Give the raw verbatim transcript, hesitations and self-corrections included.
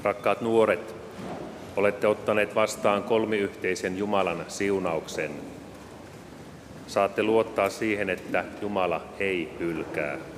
Rakkaat nuoret, olette ottaneet vastaan kolmiyhteisen Jumalan siunauksen. Saatte luottaa siihen, että Jumala ei hylkää.